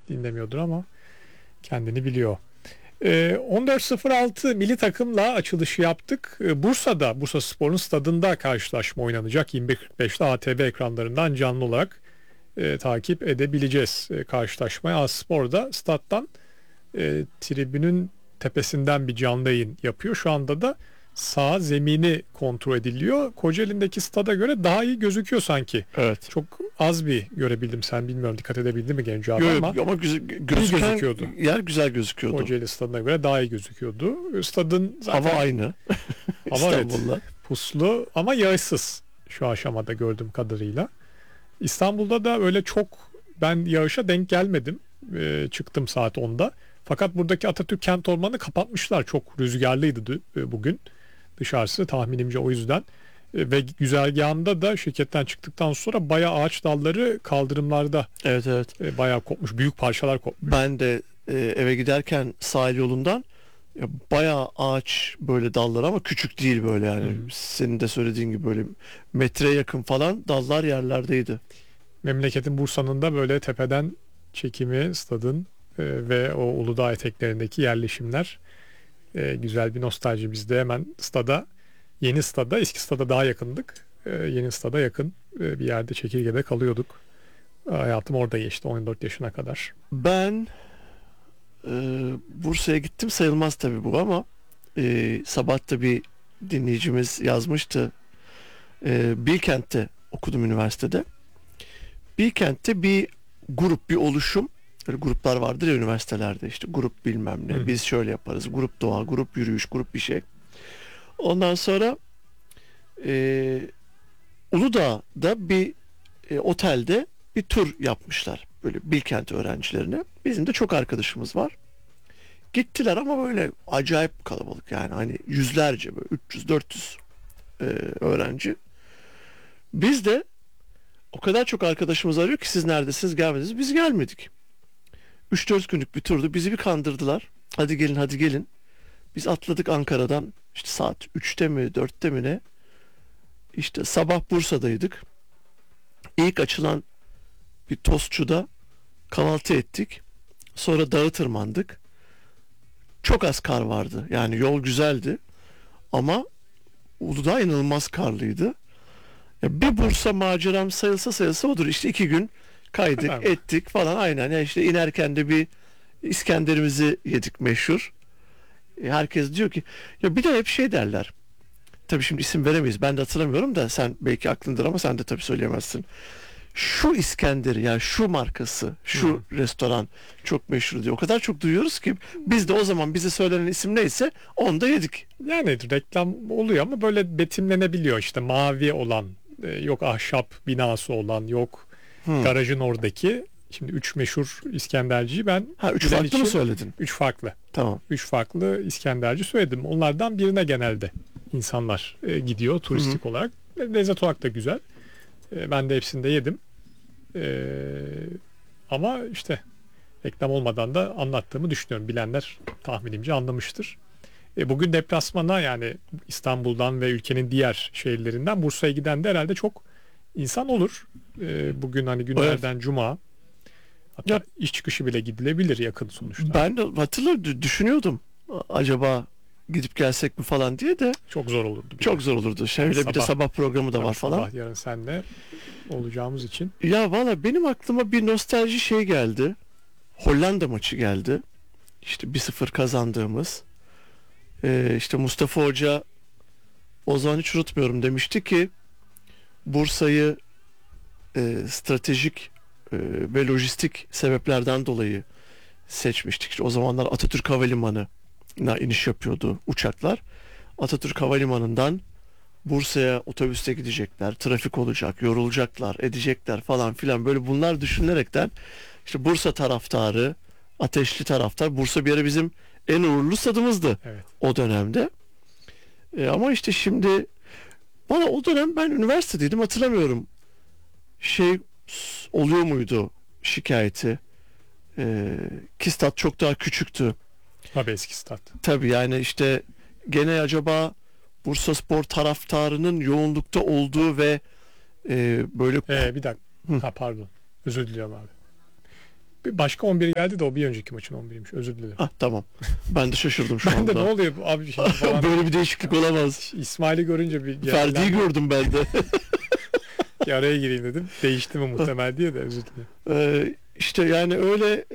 dinlemiyordur ama kendini biliyor. 14.06 milli takımla açılışı yaptık. Bursa'da, Bursaspor'un stadında karşılaşma oynanacak. 21.45'te ATV ekranlarından canlı olarak takip edebileceğiz karşılaşmayı. A-Spor'da stat'tan tribünün tepesinden bir canlı yayın yapıyor. Şu anda da sağ zemini kontrol ediliyor. Kocaeli'ndeki stada göre daha iyi gözüküyor sanki. Evet. Çok az bir görebildim. Sen bilmiyorum dikkat edebildin mi Genco abi ama gözüküyordu. Yer güzel gözüküyordu. Kocaeli stadına göre daha iyi gözüküyordu. Stadın zaten hava aynı. Hava evet, puslu ama yağışsız şu aşamada gördüğüm kadarıyla. İstanbul'da da öyle çok ben yağışa denk gelmedim. Çıktım saat 10'da. Fakat buradaki Atatürk Kent Ormanı'nı kapatmışlar. Çok rüzgarlıydı bugün dışarısı tahminimce o yüzden. Ve güzergahında da şirketten çıktıktan sonra bayağı ağaç dalları kaldırımlarda bayağı kopmuş. Büyük parçalar kopmuş. Ben de eve giderken sahil yolundan bayağı ağaç böyle dallar ama küçük değil böyle yani. Senin de söylediğin gibi böyle metreye yakın falan dallar yerlerdeydi. Memleketin Bursa'nın da böyle tepeden çekimi stadın ve o Uludağ eteklerindeki yerleşimler güzel bir nostalji. Biz de hemen yeni stada, eski stada daha yakındık. Yeni stada yakın bir yerde Çekirge'de kalıyorduk. Hayatım orada geçti 14 yaşına kadar. Ben Bursa'ya gittim sayılmaz tabii bu ama sabah da bir dinleyicimiz yazmıştı. Bilkent'te okudum üniversitede. Bilkent'te bir grup, bir oluşum, böyle gruplar vardır ya üniversitelerde, işte grup bilmem ne, biz şöyle yaparız, grup doğa, grup yürüyüş, grup bir şey. Ondan sonra Uludağ'da bir otelde bir tur yapmışlar böyle Bilkent öğrencilerine. Bizim de çok arkadaşımız var. Gittiler ama böyle acayip kalabalık yani hani yüzlerce böyle 300-400 öğrenci. Biz de o kadar çok arkadaşımız arıyor ki siz neredesiniz, gelmediniz. Biz gelmedik. 3-4 günlük bir turdu. Bizi bir kandırdılar. Hadi gelin hadi gelin. Biz atladık Ankara'dan işte saat 3'te mi 4'te mi ne? İşte sabah Bursa'daydık. İlk açılan bir tostçuda kahvaltı ettik. Sonra dağı tırmandık. Çok az kar vardı. Yani yol güzeldi. Ama Uludağ inanılmaz karlıydı. Ya bir Bursa maceram sayılsa odur. İşte 2 gün kaydık, ettik falan aynen. Yani işte inerken de bir İskenderimizi yedik meşhur. Herkes diyor ki ya bir de hep şey derler. Tabii şimdi isim veremeyiz. Ben de hatırlamıyorum da sen belki aklındır ama sen de tabii söyleyemezsin. Şu İskender ya şu markası, şu restoran çok meşhur diyor. O kadar çok duyuyoruz ki biz de o zaman bize söylenen isim neyse onu da yedik. Yani reklam oluyor ama böyle betimlenebiliyor işte mavi olan, yok ahşap binası olan, yok garajın oradaki. Şimdi 3 meşhur İskenderciyi ben 3 farklı mı söyledin? 3 farklı. Tamam. 3 farklı İskenderci söyledim. Onlardan birine genelde insanlar gidiyor turistik olarak. Lezzet olarak da güzel. Ben de hepsinde yedim. Ama işte reklam olmadan da anlattığımı düşünüyorum. Bilenler tahminimce anlamıştır. Bugün deplasmana yani İstanbul'dan ve ülkenin diğer şehirlerinden Bursa'ya giden de herhalde çok insan olur. Bugün hani günlerden cuma. Hatta iş çıkışı bile gidilebilir yakın sonuçta. Ben de hatırlıyorum düşünüyordum. Acaba gidip gelsek mi falan diye de. Çok zor olurdu. Çok zor olurdu. Şöyle bir de sabah programı da var falan. Sabah yarın senle olacağımız için. Ya valla benim aklıma bir nostalji şey geldi. Hollanda maçı geldi. İşte 1-0 kazandığımız. İşte Mustafa Hoca o zaman hiç unutmuyorum demişti ki Bursa'yı stratejik ve lojistik sebeplerden dolayı seçmiştik. İşte o zamanlar Atatürk Havalimanı'na iniş yapıyordu uçaklar. Atatürk Havalimanı'ndan Bursa'ya otobüste gidecekler, trafik olacak, yorulacaklar, edecekler falan filan böyle bunlar düşünülerekten işte Bursa taraftarı, ateşli taraftar. Bursa bir ara bizim en uğurlu stadımızdı o dönemde. Ama işte şimdi bana o dönem ben üniversitedeydim hatırlamıyorum. Şey oluyor muydu şikayeti? Ki stat çok daha küçüktü. Tabii eski stat. Tabii yani işte gene acaba Bursaspor taraftarının yoğunlukta olduğu ve böyle bir dakika. Pardon. Özür diliyorum abi. Bir başka 11 geldi de o bir önceki maçın 11'iymiş. Özür dilerim. Ah tamam. Ben de şaşırdım şu Ben de anda. ne oluyor abi şimdi falan. Böyle bir değişiklik olamaz. İsmail'i görünce bir Ferdi'yi gördüm ben de. bir araya gireyim dedim. Değişti mi muhtemel diye de özür dilerim. İşte yani öyle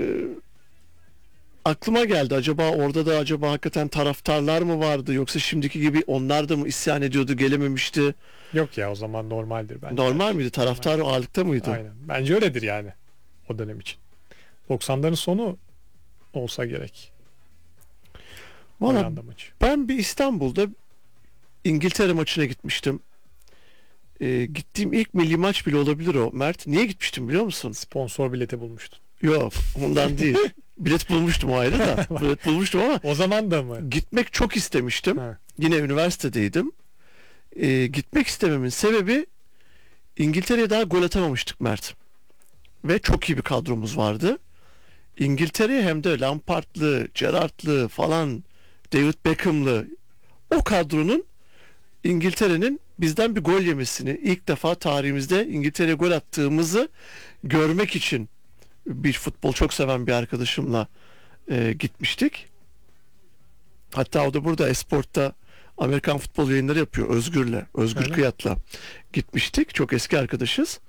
aklıma geldi. Acaba orada da hakikaten taraftarlar mı vardı? Yoksa şimdiki gibi onlar da mı isyan ediyordu, gelememişti? Yok ya, o zaman normaldir bence. Normal miydi? Taraftar ağırlıkta mıydı? Aynen. Bence öyledir yani o dönem için. 90'ların sonu olsa gerek. Valla Hollanda maçı. ben bir İstanbul'da İngiltere maçına gitmiştim. Gittiğim ilk milli maç bile olabilir o, Mert. Niye gitmiştim biliyor musun? Sponsor bileti bulmuştun. Yok, ondan değil. Bilet bulmuştum, o ayrı da. Bilet bulmuştum ama O zaman da mı? gitmek çok istemiştim. Ha. Yine üniversitedeydim. Gitmek istememin sebebi, İngiltere'ye daha gol atamamıştık Mert. Ve çok iyi bir kadromuz vardı. İngiltere'ye hem de Lampard'lı, Gerrard'lı falan, David Beckham'lı o kadronun, İngiltere'nin bizden bir gol yemesini, ilk defa tarihimizde İngiltere'ye gol attığımızı görmek için bir futbol çok seven bir arkadaşımla gitmiştik. Hatta o da burada Esport'ta Amerikan futbol yayınları yapıyor Özgür Öyle. Kıyat'la gitmiştik. Çok eski arkadaşız.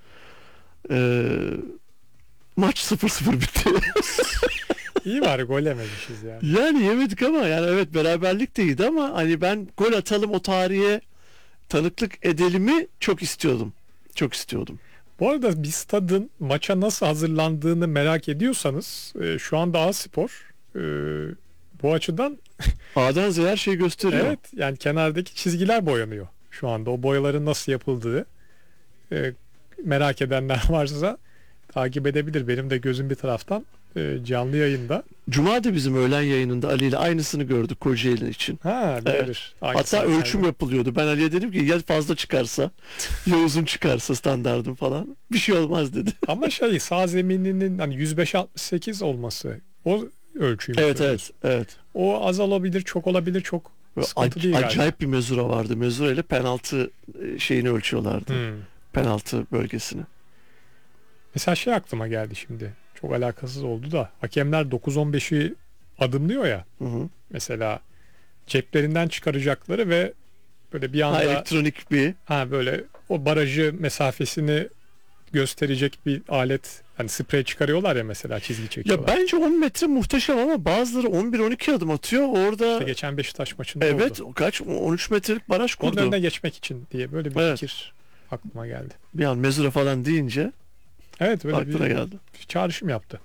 Maç 0-0 bitti. İyi bari gol yememişiz yani. Yani yemedik ama yani evet, beraberlik de iyiydi ama hani ben gol atalım, o tarihe tanıklık edelimi çok istiyordum. Çok istiyordum. Bu arada bir stadın maça nasıl hazırlandığını merak ediyorsanız şu anda A-Spor bu açıdan A'dan Z'ye her şeyi gösteriyor. evet, yani kenardaki çizgiler boyanıyor şu anda. O boyaların nasıl yapıldığı merak edenler varsa takip edebilir. Benim de gözüm bir taraftan canlı yayında. Cuma da bizim öğlen yayınında Ali ile aynısını gördük Kocaeli için. Ha, bilir. Hatta ölçüm yapılıyordu. Ben Ali'ye dedim ki ya fazla çıkarsa ya uzun çıkarsa standardım falan. Bir şey olmaz dedi. Ama sağ zemininin hani 105-68 olması o ölçüyü mü Evet söylüyorsun? evet. O az olabilir, çok olabilir, çok Böyle sıkıntı değil galiba. acayip bir mezura vardı. Mezura ile penaltı şeyini ölçüyorlardı. Hmm. Penaltı bölgesini. Mesela aklıma geldi şimdi. Çok alakasız oldu da. Hakemler 9-15'i adımlıyor ya. Hı hı. Mesela ceplerinden çıkaracakları ve böyle bir anda Elektronik bir böyle o barajı mesafesini gösterecek bir alet, hani sprey çıkarıyorlar ya, mesela çizgi ya çekiyorlar. bence 10 metre muhteşem ama bazıları 11-12 adım atıyor. Orada İşte geçen Beşiktaş maçında evet, oldu. kaç 13 metrelik baraj Onun kurdu. önüne geçmek için diye böyle bir Evet. fikir aklıma geldi. Bir an mezura falan deyince Evet, böyle aklına bir geldi. çağrışım yaptı.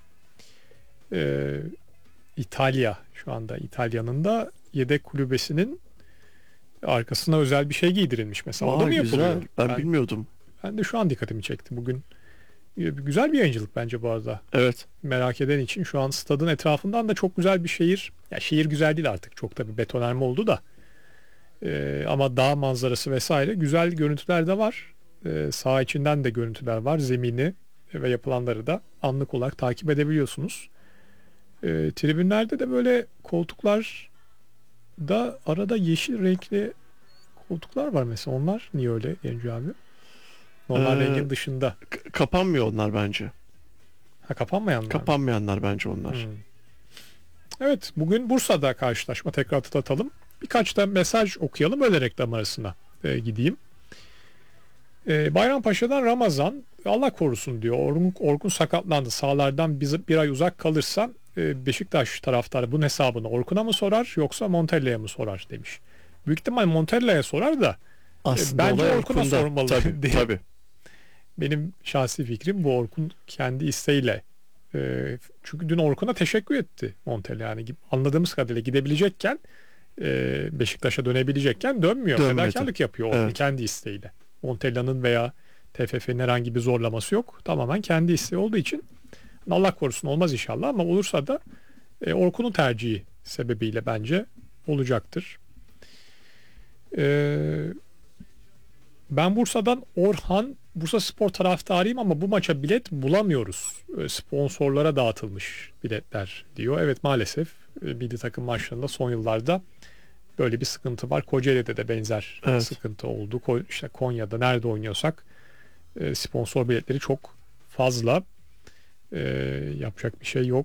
İtalya, şu anda İtalya'nın da yedek kulübesinin arkasına özel bir şey giydirilmiş mesela. O da mı Vay, yapılıyor? güzel. Ben bilmiyordum. Ben de şu an dikkatimi çekti. Bugün güzel bir yayıncılık bence bu arada. Evet. Merak eden için şu an stadın etrafından da çok güzel bir şehir. Ya şehir güzel değil artık. Çok da bir betonarme oldu da. Ama dağ manzarası vesaire güzel görüntüler de var. Saha içinden de görüntüler var. Zemini ve yapılanları da anlık olarak takip edebiliyorsunuz. Tribünlerde de böyle koltuklar da arada yeşil renkli koltuklar var mesela. Onlar niye öyle Genco abi? Normal rengin dışında. Kapanmıyor onlar bence. Ha, kapanmayanlar mı? Kapanmayanlar bence onlar. Hmm. Evet, bugün Bursa'da karşılaşma, tekrar hatırlatalım. Birkaç da mesaj okuyalım, öyle reklam arasına gideyim. Bayrampaşa'dan Ramazan, Allah korusun diyor. Orkun sakatlandı. Sahalardan bir ay uzak kalırsa Beşiktaş taraftarı bunun hesabını Orkun'a mı sorar yoksa Montella'ya mı sorar demiş. Büyük ihtimal Montella'ya sorar da Aslında bence olay Orkun'a Orkun'da. sormalı diye. Tabii. Benim şahsi fikrim bu. Orkun kendi isteğiyle. Çünkü dün Orkun'a teşekkür etti Montella. Yani anladığımız kadarıyla gidebilecekken Beşiktaş'a dönebilecekken dönmüyor. Dönmedi. Fedakarlık yapıyor Orkun Evet. kendi isteğiyle. Montella'nın veya TFF'nin herhangi bir zorlaması yok. Tamamen kendi isteği olduğu için Allah korusun olmaz inşallah, ama olursa da Orkun'un tercihi sebebiyle bence olacaktır. Ben Bursa'dan Orhan, Bursa Spor taraftarıyım ama bu maça bilet bulamıyoruz. Sponsorlara dağıtılmış biletler diyor. Evet, maalesef milli takım maçlarında son yıllarda böyle bir sıkıntı var. Kocaeli'de de benzer Evet. sıkıntı oldu. İşte Konya'da nerede oynuyorsak sponsor biletleri çok fazla. Yapacak bir şey yok.